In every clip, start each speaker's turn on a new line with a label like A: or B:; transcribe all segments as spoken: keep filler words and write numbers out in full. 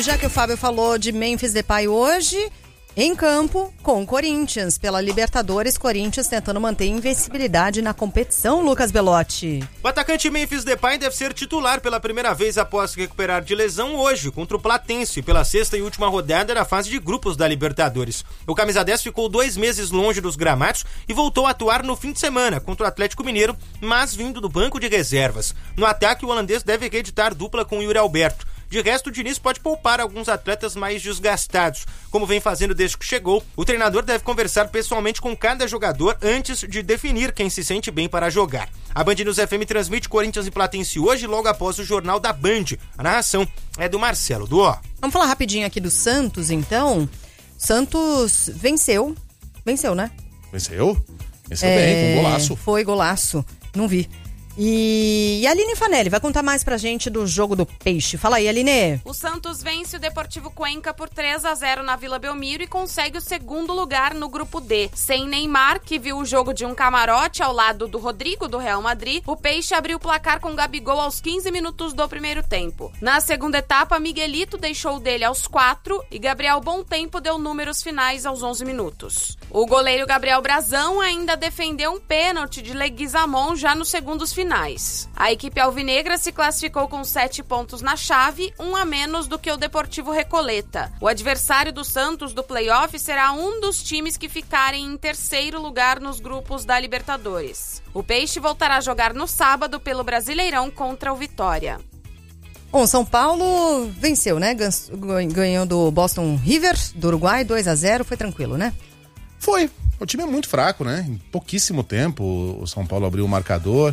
A: já que o Fábio falou de Memphis Depay hoje, em campo com o Corinthians, pela Libertadores, Corinthians tentando manter invencibilidade na competição, Lucas Belotti.
B: O atacante Memphis Depay deve ser titular pela primeira vez após se recuperar de lesão hoje contra o Platense, pela sexta e última rodada da fase de grupos da Libertadores. O camisa dez ficou dois meses longe dos gramados e voltou a atuar no fim de semana contra o Atlético Mineiro, mas vindo do banco de reservas. No ataque, o holandês deve reeditar dupla com o Yuri Alberto. De resto, o Diniz pode poupar alguns atletas mais desgastados, como vem fazendo desde que chegou. O treinador deve conversar pessoalmente com cada jogador antes de definir quem se sente bem para jogar. A Band News F M transmite Corinthians e Platense hoje, logo após o Jornal da Band. A narração é do Marcelo Duó.
A: Vamos falar rapidinho aqui do Santos, então. Santos venceu. Venceu, né?
C: Venceu? Venceu é... bem, com golaço.
A: Foi golaço. Não vi. E, e a Aline Fanelli vai contar mais pra gente do jogo do Peixe. Fala aí, Aline.
D: O Santos vence o Deportivo Cuenca por três a zero na Vila Belmiro e consegue o segundo lugar no grupo D. Sem Neymar, que viu o jogo de um camarote ao lado do Rodrigo, do Real Madrid, o Peixe abriu o placar com Gabigol aos quinze minutos do primeiro tempo. Na segunda etapa, Miguelito deixou o dele aos quatro e Gabriel Bontempo deu números finais aos onze minutos. O goleiro Gabriel Brazão ainda defendeu um pênalti de Leguizamon já nos segundos finais. A equipe alvinegra se classificou com sete pontos na chave, um a menos do que o Deportivo Recoleta. O adversário do Santos do play-off será um dos times que ficarem em terceiro lugar nos grupos da Libertadores. O Peixe voltará a jogar no sábado pelo Brasileirão contra o Vitória.
A: Bom, São Paulo venceu, né? Ganhou do Boston River, do Uruguai, dois a zero, foi tranquilo, né?
C: Foi. O time é muito fraco, né? Em pouquíssimo tempo o São Paulo abriu o marcador.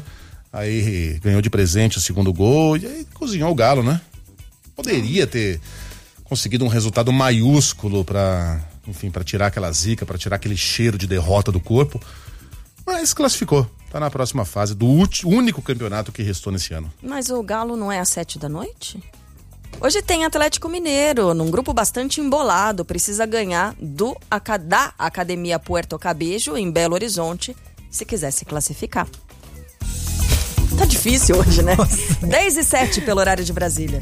C: Aí ganhou de presente o segundo gol e aí cozinhou o Galo, né? Poderia ter conseguido um resultado maiúsculo pra, enfim, pra tirar aquela zica, pra tirar aquele cheiro de derrota do corpo, mas classificou. Tá na próxima fase do último, único campeonato que restou nesse ano.
E: Mas o Galo não é às sete da noite? Hoje tem Atlético Mineiro, num grupo bastante embolado, precisa ganhar do da Academia Puerto Cabello, em Belo Horizonte, se quiser se classificar. Tá difícil hoje, né? dez e sete pelo horário de Brasília.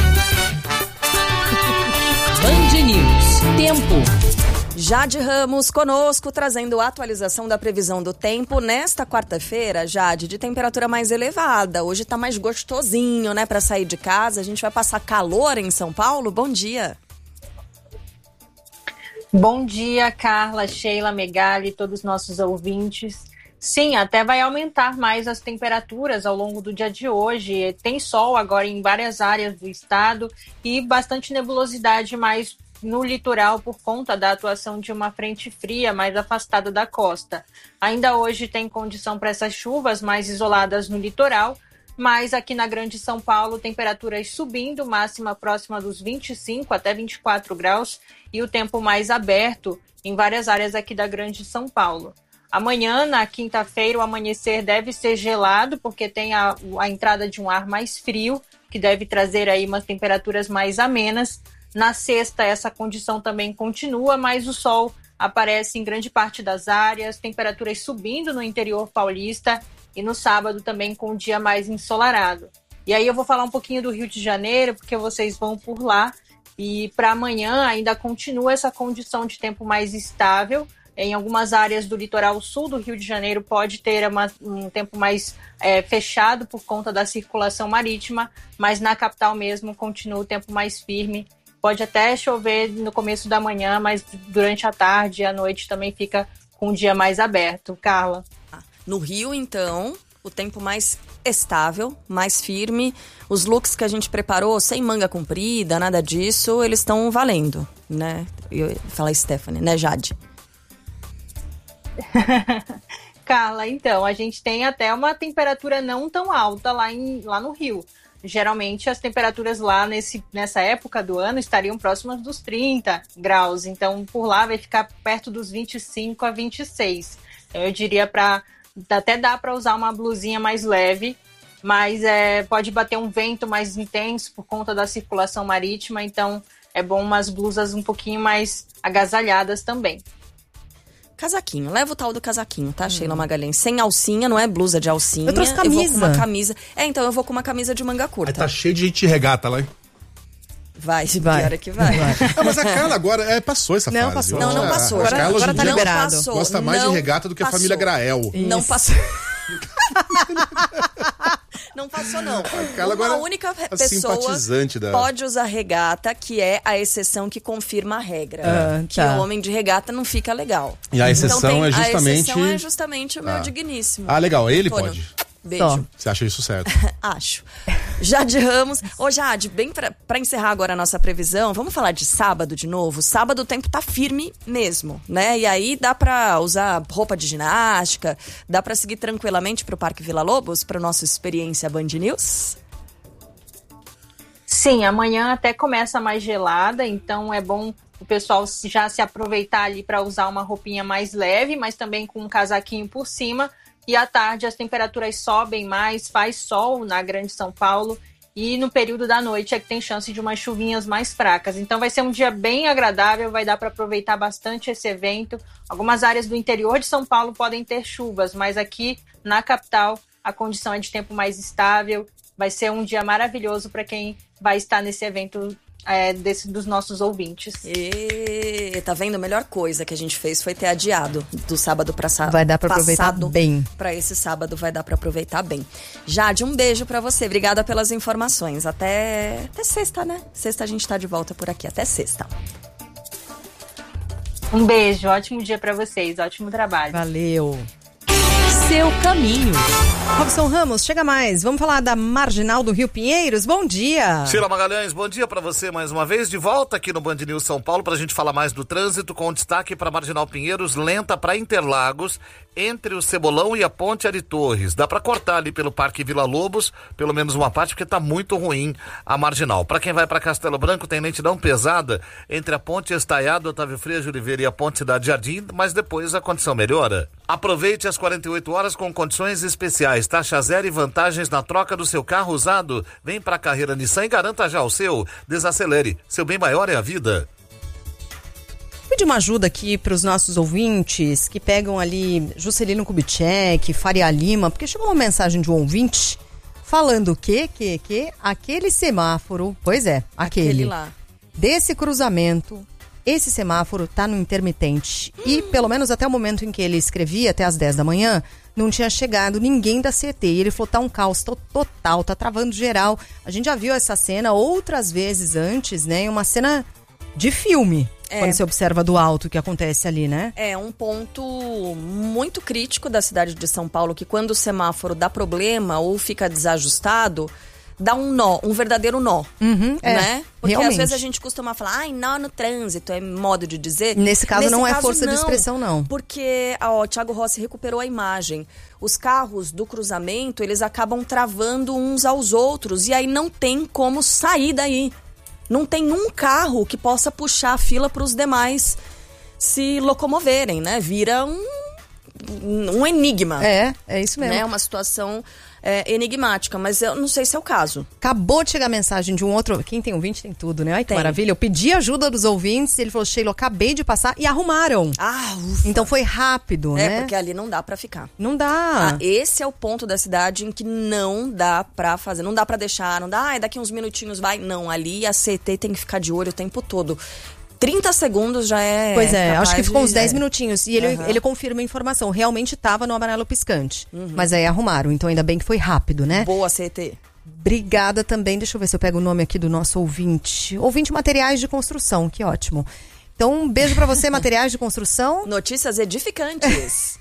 F: Band News. Tempo.
E: Jade Ramos conosco, trazendo a atualização da previsão do tempo. Nesta quarta-feira, Jade, de temperatura mais elevada. Hoje tá mais gostosinho, né, pra sair de casa. A gente vai passar calor em São Paulo. Bom dia.
G: Bom dia, Carla, Sheila, Megali, todos os nossos ouvintes. Sim, até vai aumentar mais as temperaturas ao longo do dia de hoje. Tem sol agora em várias áreas do estado e bastante nebulosidade mais no litoral por conta da atuação de uma frente fria mais afastada da costa. Ainda hoje tem condição para essas chuvas mais isoladas no litoral, mas aqui na Grande São Paulo, temperaturas subindo, máxima próxima dos vinte e cinco até vinte e quatro graus e o tempo mais aberto em várias áreas aqui da Grande São Paulo. Amanhã, na quinta-feira, o amanhecer deve ser gelado, porque tem a, a entrada de um ar mais frio, que deve trazer aí umas temperaturas mais amenas. Na sexta, essa condição também continua, mas o sol aparece em grande parte das áreas, temperaturas subindo no interior paulista e no sábado também com o dia mais ensolarado. E aí eu vou falar um pouquinho do Rio de Janeiro, porque vocês vão por lá, e para amanhã ainda continua essa condição de tempo mais estável. Em algumas áreas do litoral sul do Rio de Janeiro pode ter uma, um tempo mais é, fechado por conta da circulação marítima, mas na capital mesmo continua o tempo mais firme. Pode até chover no começo da manhã, mas durante a tarde e a noite também fica com o dia mais aberto. Carla?
E: No Rio, então, o tempo mais estável, mais firme. Os looks que a gente preparou, sem manga comprida, nada disso, eles estão valendo, né? Eu ia falar Stephanie, né, Jade?
G: Carla, então, a gente tem até uma temperatura não tão alta lá, em, lá no Rio. Geralmente as temperaturas lá nesse, nessa época do ano estariam próximas dos trinta graus, então por lá vai ficar perto dos vinte e cinco a vinte e seis. Então, eu diria para até dá para usar uma blusinha mais leve, mas é, pode bater um vento mais intenso por conta da circulação marítima, então é bom umas blusas um pouquinho mais agasalhadas também.
E: Casaquinho, leva o tal do casaquinho, tá, hum. Sheila Magalhães? Sem alcinha, não é blusa de alcinha.
A: Eu trouxe camisa.
E: Eu vou com uma camisa. É, então eu vou com uma camisa de manga curta.
C: Aí tá cheio de gente de regata lá, hein?
E: Vai,
A: Vai.
E: pior é que vai.
C: Ah, mas a Carla agora é, passou essa
A: Não,
C: fase.
A: passou.
E: Não, não
C: A-
E: passou.
C: A
A: Agora-
C: Carla hoje
A: agora
C: em
A: tá
C: dia
A: liberado.
E: Passou,
C: gosta mais
E: não
C: de regata do que a
E: passou.
C: família Grael.
E: Não
A: Isso.
E: passou. Não passou, não.
C: Carla
E: Uma
C: agora
E: única
C: é
E: pessoa
C: simpatizante da-
E: pode usar regata, que é a exceção que confirma a regra.
A: Ah,
E: que
A: tá.
E: o homem de regata não fica legal.
C: E a exceção
E: então, tem-
C: é justamente-
E: A exceção é justamente o meu
C: Ah.
E: digníssimo.
C: Ah, legal, ele
E: Antônio.
C: pode.
E: Beijo.
A: Só.
C: Você acha isso certo?
E: Acho. Jade Ramos. Ô, Jade, bem pra, pra encerrar agora a nossa previsão, vamos falar de sábado de novo? Sábado o tempo tá firme mesmo, né? E aí dá pra usar roupa de ginástica, dá pra seguir tranquilamente pro Parque Vila Lobos, pra nossa experiência Band News?
G: Sim, amanhã até começa mais gelada, então é bom o pessoal já se aproveitar ali para usar uma roupinha mais leve, mas também com um casaquinho por cima. E à tarde as temperaturas sobem mais, faz sol na Grande São Paulo e no período da noite é que tem chance de umas chuvinhas mais fracas. Então vai ser um dia bem agradável, vai dar para aproveitar bastante esse evento. Algumas áreas do interior de São Paulo podem ter chuvas, mas aqui na capital a condição é de tempo mais estável. Vai ser um dia maravilhoso para quem vai estar nesse evento é, desse, dos nossos ouvintes.
E: E tá vendo? A melhor coisa que a gente fez foi ter adiado do sábado para sábado.
A: Vai dar pra aproveitar bem.
E: Para esse sábado vai dar para aproveitar bem. Jade, um beijo para você. Obrigada pelas informações. Até, até sexta, né? Sexta a gente tá de volta por aqui. Até sexta.
G: Um beijo, ótimo dia para vocês, ótimo trabalho.
A: Valeu.
F: Seu caminho.
A: Robson Ramos, chega mais. Vamos falar da Marginal do Rio Pinheiros. Bom dia.
H: Sheila Magalhães, bom dia pra você mais uma vez. De volta aqui no Band News São Paulo pra gente falar mais do trânsito, com destaque para Marginal Pinheiros, lenta para Interlagos, entre o Cebolão e a Ponte Ari Torres. Dá pra cortar ali pelo Parque Vila Lobos, pelo menos uma parte, porque tá muito ruim a Marginal. Pra quem vai pra Castelo Branco, tem lentidão pesada entre a Ponte Estaiado, Otávio Frias de Oliveira e a Ponte Cidade Jardim, mas depois a condição melhora. Aproveite as quarenta e oito horas com condições especiais, taxa zero e vantagens na troca do seu carro usado. Vem pra Carreira Nissan e garanta já o seu. Desacelere, seu bem maior é a vida.
A: Pedir uma ajuda aqui para os nossos ouvintes que pegam ali Juscelino Kubitschek, Faria Lima, porque chegou uma mensagem de um ouvinte falando que, que, que aquele semáforo, pois é, aquele,
E: Aquele lá.
A: desse cruzamento, esse semáforo tá no intermitente. Hum. E pelo menos até o momento em que ele escrevia, até as dez da manhã, não tinha chegado ninguém da C T. E ele falou, tá um caos total, tá travando geral. A gente já viu essa cena outras vezes antes, né? Uma cena de filme. É. Quando você observa do alto o que acontece ali, né?
E: É um ponto muito crítico da cidade de São Paulo, que quando o semáforo dá problema ou fica desajustado, dá um nó, um verdadeiro nó,
A: uhum, é,
E: né? Porque
A: realmente.
E: às vezes a gente costuma falar, ai, nó no trânsito, é modo de dizer.
A: Nesse caso
E: Nesse
A: não
E: caso,
A: é força
E: não,
A: de expressão, não.
E: Porque ó, o Thiago Rossi recuperou a imagem. Os carros do cruzamento, eles acabam travando uns aos outros e aí não tem como sair daí. Não tem um carro que possa puxar a fila para os demais se locomoverem, né? Vira um, um enigma.
A: É, é isso mesmo.
E: É né? Uma situação é, enigmática, mas eu não sei se é o caso.
A: Acabou de chegar a mensagem de um outro... Quem tem ouvinte tem tudo, né? Ai, que
E: tem.
A: maravilha. Eu pedi ajuda dos ouvintes, ele falou, Sheila, eu acabei de passar e arrumaram.
E: Ah, ufa.
A: Então foi rápido,
E: é,
A: né?
E: É, porque ali não dá pra ficar.
A: Não dá.
E: Ah, esse é o ponto da cidade em que não dá pra fazer, não dá pra deixar, não dá, ah, daqui uns minutinhos vai. Não, ali a C T tem que ficar de olho o tempo todo. trinta segundos já é.
A: Pois é, acho que ficou
E: de...
A: uns dez minutinhos. E ele,
E: uhum.
A: ele confirma a informação. Realmente estava no amarelo piscante. Uhum. Mas aí arrumaram. Então ainda bem que foi rápido, né?
E: Boa, C T.
A: Obrigada também. Deixa eu ver se eu pego o nome aqui do nosso ouvinte. Ouvinte Materiais de Construção. Que ótimo. Então, um beijo pra você, Materiais de Construção.
E: Notícias edificantes.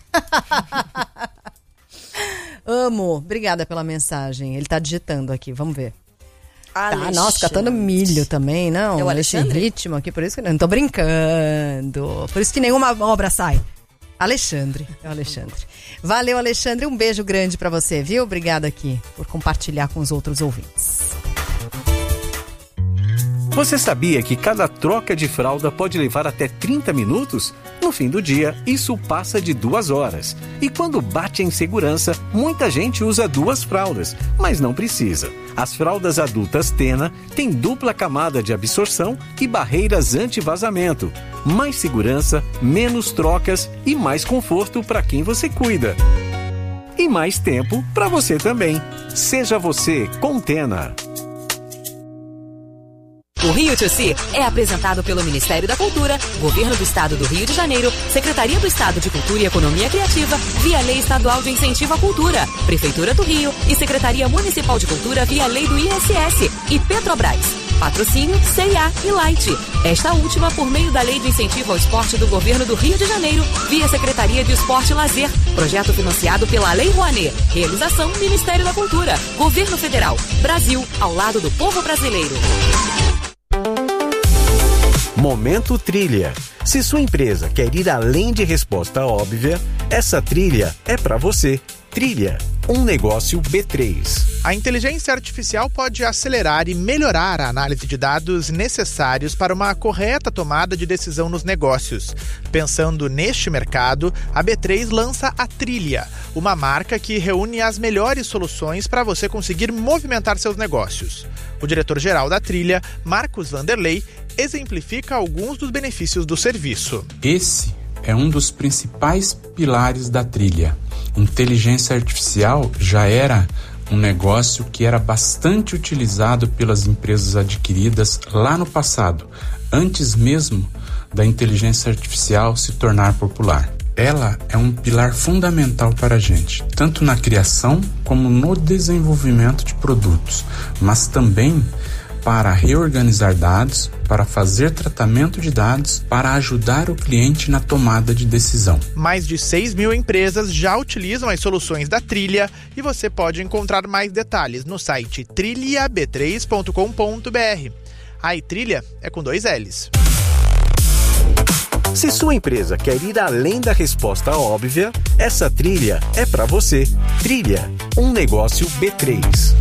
A: Amo. Obrigada pela mensagem. Ele tá digitando aqui. Vamos ver.
E: Alexandre.
A: Tá, nossa, catando milho também, não?
E: É o
A: Esse
E: Alexandre?
A: ritmo aqui, por isso que não, não tô brincando. Por isso que nenhuma obra sai. Alexandre, é o Alexandre. Valeu, Alexandre, um beijo grande pra você, viu? Obrigada aqui por compartilhar com os outros ouvintes.
I: Você sabia que cada troca de fralda pode levar até trinta minutos? No fim do dia, isso passa de duas horas. E quando bate a insegurança, muita gente usa duas fraldas, mas não precisa. As fraldas adultas Tena têm dupla camada de absorção e barreiras anti-vazamento. Mais segurança, menos trocas e mais conforto para quem você cuida. E mais tempo para você também. Seja você com Tena.
F: O Rio to See é apresentado pelo Ministério da Cultura, Governo do Estado do Rio de Janeiro, Secretaria do Estado de Cultura e Economia Criativa, via Lei Estadual de Incentivo à Cultura, Prefeitura do Rio e Secretaria Municipal de Cultura via Lei do I S S e Petrobras. Patrocínio C e A e Light. Esta última por meio da Lei de Incentivo ao Esporte do Governo do Rio de Janeiro, via Secretaria de Esporte e Lazer. Projeto financiado pela Lei Rouanet. Realização Ministério da Cultura. Governo Federal. Brasil, ao lado do povo brasileiro.
I: Momento Trilha. Se sua empresa quer ir além de resposta óbvia, essa trilha é para você. Trilha, um negócio B três.
J: A inteligência artificial pode acelerar e melhorar a análise de dados necessários para uma correta tomada de decisão nos negócios. Pensando neste mercado, a B três lança a Trilha, uma marca que reúne as melhores soluções para você conseguir movimentar seus negócios. O diretor-geral da Trilha, Marcos Vanderlei, exemplifica alguns dos benefícios do serviço.
K: Esse é um dos principais pilares da Trilha. Inteligência artificial já era um negócio que era bastante utilizado pelas empresas adquiridas lá no passado, antes mesmo da inteligência artificial se tornar popular. Ela é um pilar fundamental para a gente, tanto na criação como no desenvolvimento de produtos, mas também para reorganizar dados, para fazer tratamento de dados, para ajudar o cliente na tomada de decisão.
J: Mais de seis mil empresas já utilizam as soluções da Trilha e você pode encontrar mais detalhes no site trilha b três ponto com ponto b r. A Trilha é com dois L's.
I: Se sua empresa quer ir além da resposta óbvia, essa trilha é para você. Trilha, um negócio B três.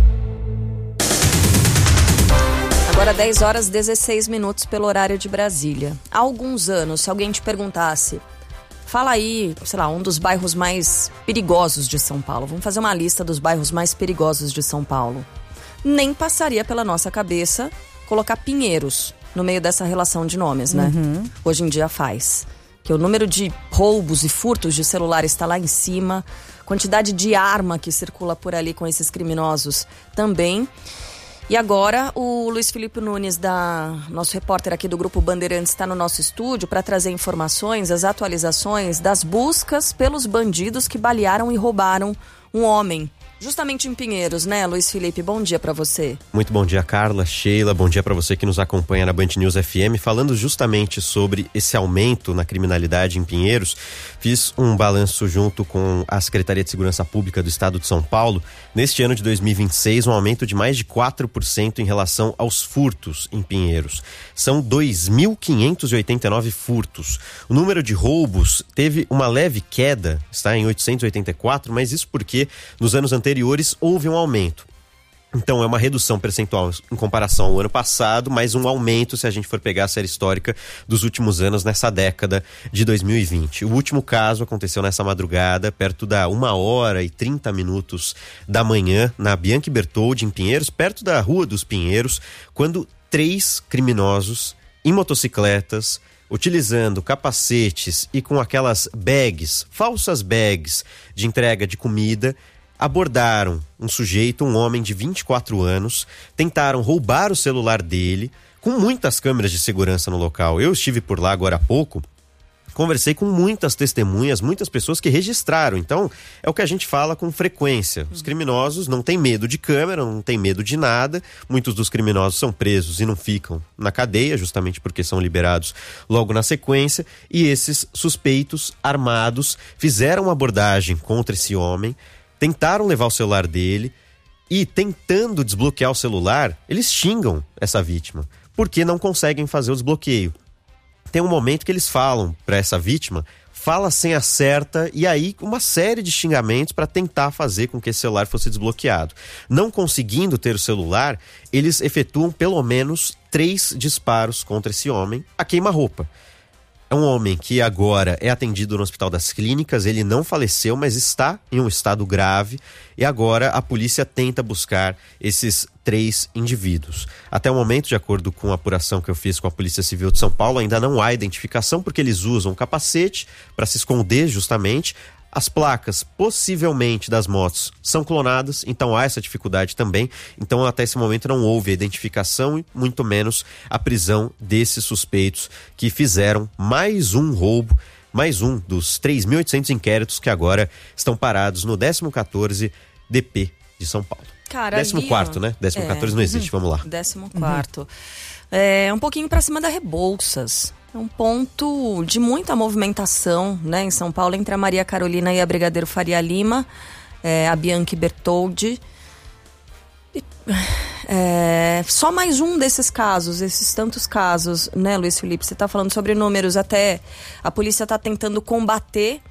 E: Agora dez horas e dezesseis minutos pelo horário de Brasília. Há alguns anos, se alguém te perguntasse, fala aí, sei lá, um dos bairros mais perigosos de São Paulo. Vamos fazer uma lista dos bairros mais perigosos de São Paulo. Nem passaria pela nossa cabeça colocar Pinheiros no meio dessa relação de nomes, né? Uhum. Hoje em dia faz. Que o número de roubos e furtos de celular está lá em cima, quantidade de arma que circula por ali com esses criminosos também. E agora o Luiz Felipe Nunes, da, nosso repórter aqui do Grupo Bandeirantes, está no nosso estúdio para trazer informações, as atualizações das buscas pelos bandidos que balearam e roubaram um homem. Justamente em Pinheiros, né, Luiz Felipe? Bom dia para você.
L: Muito bom dia, Carla, Sheila. Bom dia para você que nos acompanha na Band News F M. Falando justamente sobre esse aumento na criminalidade em Pinheiros, fiz um balanço junto com a Secretaria de Segurança Pública do Estado de São Paulo. Neste ano de dois mil e vinte e seis, um aumento de mais de quatro por cento em relação aos furtos em Pinheiros. São dois mil quinhentos e oitenta e nove furtos. O número de roubos teve uma leve queda, está em oitocentos e oitenta e quatro, mas isso porque nos anos anteriores houve um aumento. Então é uma redução percentual em comparação ao ano passado, mas um aumento se a gente for pegar a série histórica dos últimos anos nessa década de dois mil e vinte. O último caso aconteceu nessa madrugada, perto da uma hora e trinta minutos da manhã, na Bianchi Bertoldi, em Pinheiros, perto da Rua dos Pinheiros, quando três criminosos em motocicletas, utilizando capacetes e com aquelas bags, falsas bags de entrega de comida, abordaram um sujeito, um homem de vinte e quatro anos, tentaram roubar o celular dele, com muitas câmeras de segurança no local. Eu estive por lá agora há pouco, conversei com muitas testemunhas, muitas pessoas que registraram. Então, é o que a gente fala com frequência. Os criminosos não têm medo de câmera, não têm medo de nada. Muitos dos criminosos são presos e não ficam na cadeia, justamente porque são liberados logo na sequência. E esses suspeitos armados fizeram uma abordagem contra esse homem, tentaram levar o celular dele e, tentando desbloquear o celular, eles xingam essa vítima, porque não conseguem fazer o desbloqueio. Tem um momento que eles falam para essa vítima, fala a senha certa, e aí uma série de xingamentos para tentar fazer com que esse celular fosse desbloqueado. Não conseguindo ter o celular, eles efetuam pelo menos três disparos contra esse homem a queima-roupa. É um homem que agora é atendido no Hospital das Clínicas, ele não faleceu, mas está em um estado grave, e agora a polícia tenta buscar esses três indivíduos. Até o momento, de acordo com a apuração que eu fiz com a Polícia Civil de São Paulo, ainda não há identificação, porque eles usam capacete para se esconder justamente. As placas, possivelmente, das motos são clonadas, então há essa dificuldade também. Então, até esse momento, não houve a identificação e muito menos a prisão desses suspeitos que fizeram mais um roubo, mais um dos três mil e oitocentos inquéritos que agora estão parados no décimo quatorze D P de São Paulo.
E: Cara,
L: décimo quarto,
E: ali,
L: né? décimo quatorze
E: é,
L: não existe, vamos lá.
E: décimo quarto. Uhum. É um pouquinho para cima da Rebouças. É um ponto de muita movimentação, né, em São Paulo, entre a Maria Carolina e a Brigadeiro Faria Lima, é, a Bianchi Bertoldi. E, é, só mais um desses casos, esses tantos casos, né, Luiz Felipe? Você está falando sobre números, até a polícia está tentando combater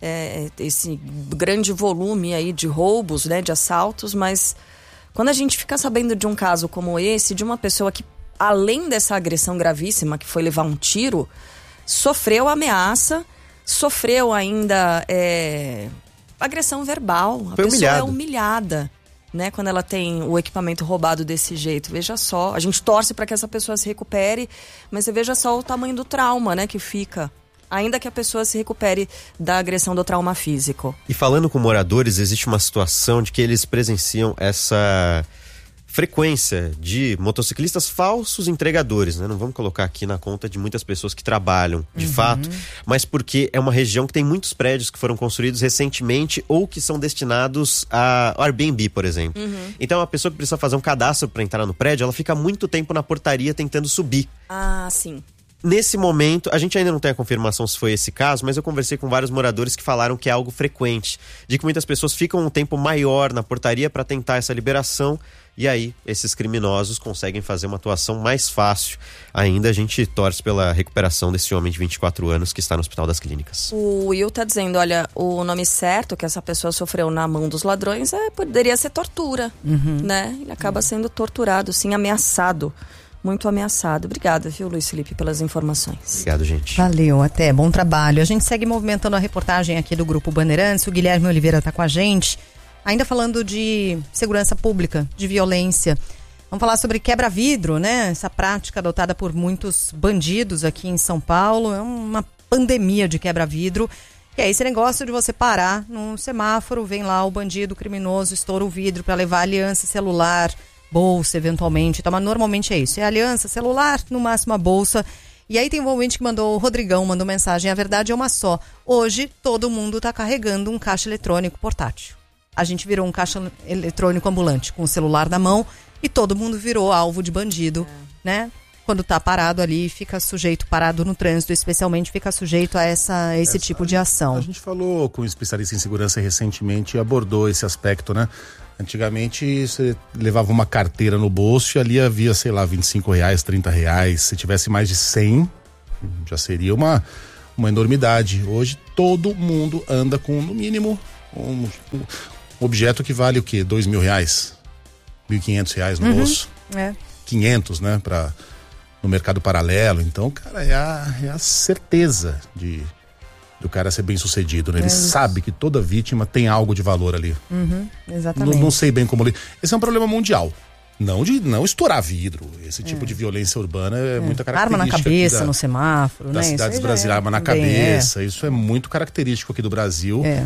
E: é, esse grande volume aí de roubos, né, de assaltos, mas quando a gente fica sabendo de um caso como esse, de uma pessoa que, além dessa agressão gravíssima, que foi levar um tiro, sofreu ameaça, sofreu ainda é, agressão verbal. A
L: foi
E: pessoa
L: humilhado.
E: é humilhada, né, quando ela tem o equipamento roubado desse jeito. Veja só, a gente torce para que essa pessoa se recupere, mas você veja só o tamanho do trauma, né, que fica. Ainda que a pessoa se recupere da agressão do trauma físico.
L: E falando com moradores, existe uma situação de que eles presenciam essa frequência de motociclistas falsos entregadores, né? Não vamos colocar aqui na conta de muitas pessoas que trabalham, de uhum. fato, mas porque é uma região que tem muitos prédios que foram construídos recentemente ou que são destinados a Airbnb, por exemplo. Uhum. Então, a pessoa que precisa fazer um cadastro para entrar no prédio, ela fica muito tempo na portaria tentando subir.
E: Ah, sim.
L: Nesse momento, a gente ainda não tem a confirmação se foi esse caso, mas eu conversei com vários moradores que falaram que é algo frequente, de que muitas pessoas ficam um tempo maior na portaria para tentar essa liberação, e aí esses criminosos conseguem fazer uma atuação mais fácil. Ainda a gente torce pela recuperação desse homem de vinte e quatro anos que está no Hospital das Clínicas.
E: O Will tá dizendo, olha, o nome certo que essa pessoa sofreu na mão dos ladrões é, poderia ser tortura, uhum. né? Ele acaba sendo torturado, sim, ameaçado. Muito ameaçado. Obrigada, viu, Luiz Felipe, pelas informações.
L: Obrigado, gente.
A: Valeu, até. Bom trabalho. A gente segue movimentando a reportagem aqui do Grupo Bandeirantes. O Guilherme Oliveira está com a gente. Ainda falando de segurança pública, de violência. Vamos falar sobre quebra-vidro, né? Essa prática adotada por muitos bandidos aqui em São Paulo. É uma pandemia de quebra-vidro. E é esse negócio de você parar num semáforo, vem lá o bandido criminoso, estoura o vidro para levar aliança celular, bolsa, eventualmente. Então, mas normalmente é isso. É aliança, celular, no máximo a bolsa. E aí tem um ouvinte que mandou, o Rodrigão mandou mensagem. A verdade é uma só. Hoje, todo mundo está carregando um caixa eletrônico portátil. A gente virou um caixa eletrônico ambulante com o celular na mão e todo mundo virou alvo de bandido, é. né? Quando tá parado ali, fica sujeito, parado no trânsito, especialmente, fica sujeito a essa, esse essa, tipo de ação.
C: A gente falou com um especialista em segurança recentemente e abordou esse aspecto, né? Antigamente você levava uma carteira no bolso e ali havia, sei lá, vinte e cinco reais, trinta reais. Se tivesse mais de cem, já seria uma, uma enormidade. Hoje todo mundo anda com, no mínimo, um, um objeto que vale o quê? Dois mil reais? Mil e quinhentos reais no
A: uhum.
C: bolso?
A: É.
C: quinhentos, né? Pra, no mercado paralelo. Então, cara, é a, é a certeza de do cara ser bem sucedido, né? Ele é sabe que toda vítima tem algo de valor ali.
A: Uhum, exatamente.
C: Não, não sei bem como... Esse é um problema mundial. Não de não estourar vidro. Esse tipo é. de violência urbana é, é. muita característica.
A: Arma na cabeça,
C: da,
A: no semáforo,
C: das
A: né?
C: cidades brasileiras, arma na
A: bem,
C: cabeça.
A: É.
C: Isso é muito característico aqui do Brasil.
A: É.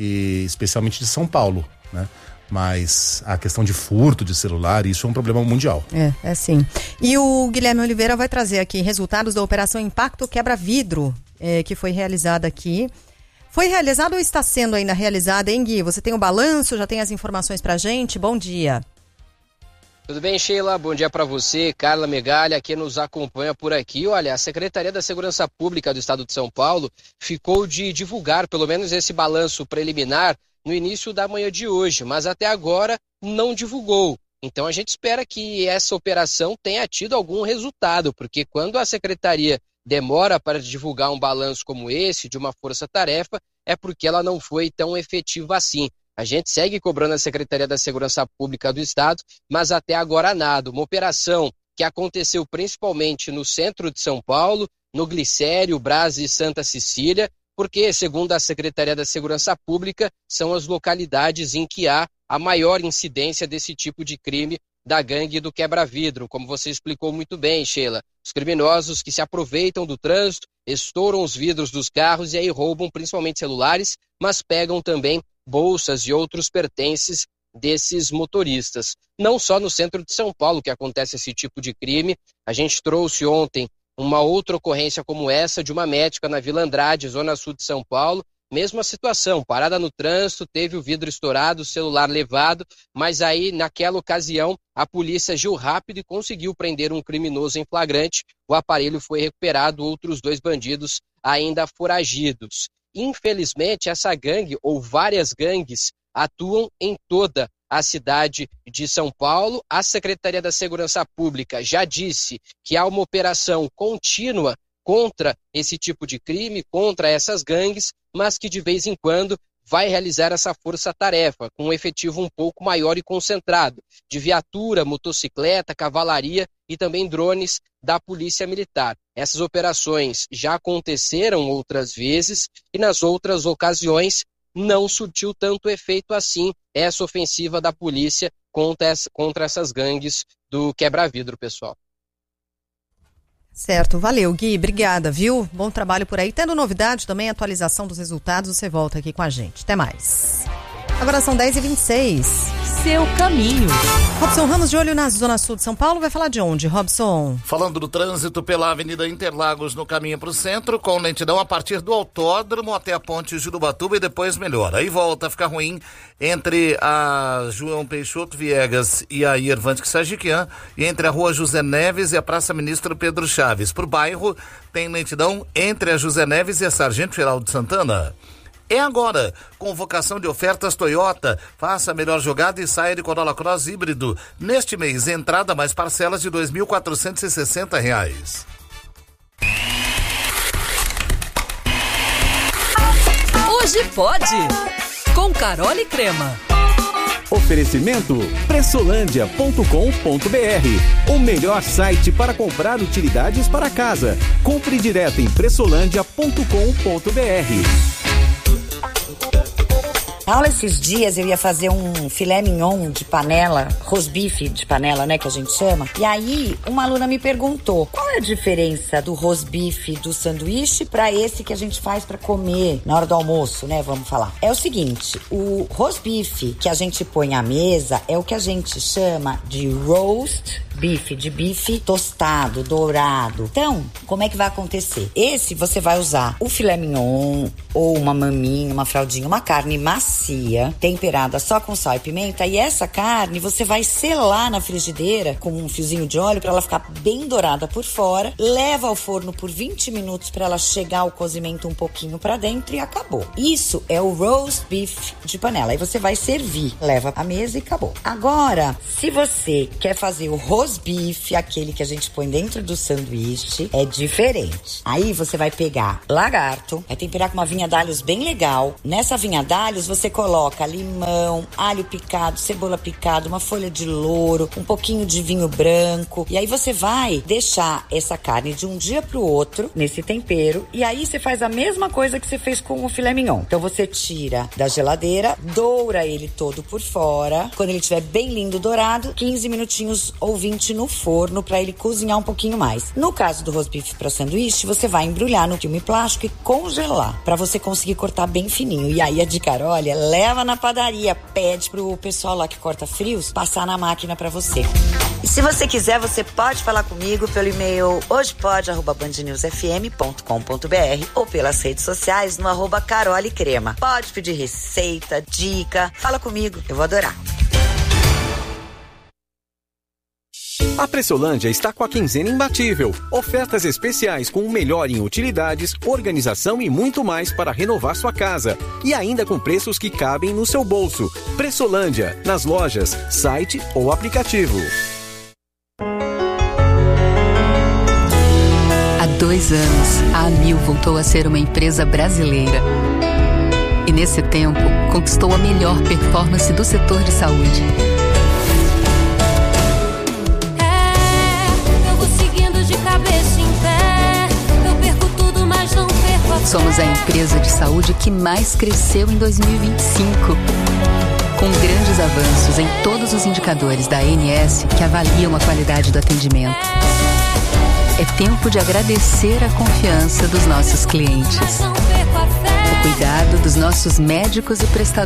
C: E especialmente de São Paulo, né? Mas a questão de furto de celular, isso é um problema mundial.
A: É, é sim. E o Guilherme Oliveira vai trazer aqui resultados da Operação Impacto Quebra-Vidro, é, que foi realizada aqui. Foi realizada ou está sendo ainda realizada, hein, Gui? Você tem o balanço, já tem as informações pra gente? Bom dia.
M: Tudo bem, Sheila? Bom dia para você, Carla Megalha, que nos acompanha por aqui. Olha, a Secretaria da Segurança Pública do Estado de São Paulo ficou de divulgar pelo menos esse balanço preliminar no início da manhã de hoje, mas até agora não divulgou. Então a gente espera que essa operação tenha tido algum resultado, porque quando a Secretaria demora para divulgar um balanço como esse, de uma força-tarefa, é porque ela não foi tão efetiva assim. A gente segue cobrando a Secretaria da Segurança Pública do Estado, mas até agora nada. Uma operação que aconteceu principalmente no centro de São Paulo, no Glicério, Brás e Santa Cecília, porque, segundo a Secretaria da Segurança Pública, são as localidades em que há a maior incidência desse tipo de crime da gangue do quebra-vidro, como você explicou muito bem, Sheila. Os criminosos que se aproveitam do trânsito, estouram os vidros dos carros e aí roubam principalmente celulares, mas pegam também bolsas e outros pertences desses motoristas. Não só no centro de São Paulo que acontece esse tipo de crime. A gente trouxe ontem uma outra ocorrência como essa de uma médica na Vila Andrade, zona sul de São Paulo. Mesma situação, parada no trânsito, teve o vidro estourado, o celular levado, mas aí, naquela ocasião, a polícia agiu rápido e conseguiu prender um criminoso em flagrante. O aparelho foi recuperado, outros dois bandidos ainda foragidos. Infelizmente, essa gangue, ou várias gangues, atuam em toda a cidade de São Paulo. A Secretaria da Segurança Pública já disse que há uma operação contínua contra esse tipo de crime, contra essas gangues, mas que de vez em quando vai realizar essa força-tarefa com um efetivo um pouco maior e concentrado, de viatura, motocicleta, cavalaria e também drones da Polícia Militar. Essas operações já aconteceram outras vezes e nas outras ocasiões não surtiu tanto efeito assim essa ofensiva da polícia contra, essa, contra essas gangues do quebra-vidro, pessoal.
A: Certo, valeu, Gui, obrigada, viu? Bom trabalho por aí. Tendo novidade também, atualização dos resultados, você volta aqui com a gente. Até mais. Agora são dez e vinte e seis.
F: Seu caminho.
A: Robson Ramos, de olho na Zona Sul de São Paulo, vai falar de onde, Robson?
H: Falando do trânsito pela Avenida Interlagos no caminho para o centro, com lentidão a partir do autódromo até a ponte Jurubatuba e depois melhora. Aí volta a ficar ruim entre a João Peixoto Viegas e a Irvante Sagiquian e entre a Rua José Neves e a Praça Ministro Pedro Chaves. Por bairro, tem lentidão entre a José Neves e a Sargento Geraldo Santana. É agora, convocação de ofertas Toyota, faça a melhor jogada e saia de Corolla Cross híbrido. Neste mês, entrada mais parcelas de dois mil quatrocentos e sessenta reais.
F: Hoje pode, com Carol e Crema.
I: Oferecimento pressolândia ponto com ponto b r, o melhor site para comprar utilidades para casa. Compre direto em pressolândia ponto com ponto b r.
N: Paula, esses dias eu ia fazer um filé mignon de panela, rosbife de panela, né, que a gente chama. E aí, uma aluna me perguntou, qual é a diferença do rosbife do sanduíche para esse que a gente faz para comer na hora do almoço, né, vamos falar. É o seguinte, o rosbife que a gente põe à mesa é o que a gente chama de roast bife, de bife tostado, dourado. Então, como é que vai acontecer? Esse você vai usar o filé mignon ou uma maminha, uma fraldinha, uma carne macia, temperada só com sal e pimenta, e essa carne você vai selar na frigideira com um fiozinho de óleo para ela ficar bem dourada por fora, leva ao forno por vinte minutos para ela chegar ao cozimento um pouquinho para dentro e acabou. Isso é o roast beef de panela. Aí você vai servir, leva à mesa e acabou. Agora, se você quer fazer o roast beef, aquele que a gente põe dentro do sanduíche, é diferente. Aí você vai pegar lagarto, vai temperar com uma vinha d'alhos bem legal. Nessa vinha d'alhos você coloca limão, alho picado, cebola picada, uma folha de louro, um pouquinho de vinho branco. E aí você vai deixar essa carne de um dia pro outro nesse tempero. E aí você faz a mesma coisa que você fez com o filé mignon. Então você tira da geladeira, doura ele todo por fora. Quando ele estiver bem lindo dourado, quinze minutinhos ou vinte no forno para ele cozinhar um pouquinho mais. No caso do rosbife para sanduíche, você vai embrulhar no filme plástico e congelar para você conseguir cortar bem fininho. E aí a dica, olha, leva na padaria, pede pro pessoal lá que corta frios passar na máquina para você. E se você quiser, você pode falar comigo pelo e-mail hojepode arroba band news f m ponto com ponto b r ou pelas redes sociais no arroba Carol e Crema. Pode pedir receita, dica, fala comigo, eu vou adorar.
I: A Pressolândia está com a quinzena imbatível. Ofertas especiais com o melhor em utilidades, organização e muito mais para renovar sua casa. E ainda com preços que cabem no seu bolso. Pressolândia, nas lojas, site ou aplicativo.
O: Há dois anos, a Amil voltou a ser uma empresa brasileira. E nesse tempo, conquistou a melhor performance do setor de saúde. Somos a empresa de saúde que mais cresceu em dois mil e vinte e cinco. Com grandes avanços em todos os indicadores da A N S que avaliam a qualidade do atendimento. É tempo de agradecer a confiança dos nossos clientes. O cuidado dos nossos médicos e prestadores